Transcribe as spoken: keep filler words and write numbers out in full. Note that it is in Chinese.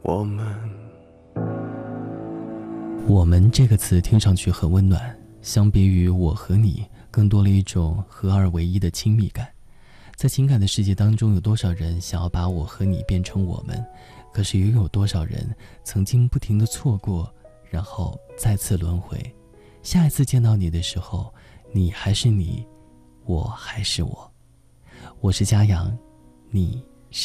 我们我们这个词听上去很温暖，相比于我和你，更多了一种合二为一的亲密感。在情感的世界当中，有多少人想要把我和你变成我们，可是又有多少人曾经不停地错过，然后再次轮回。下一次见到你的时候，你还是你，我还是我。我是嘉阳，你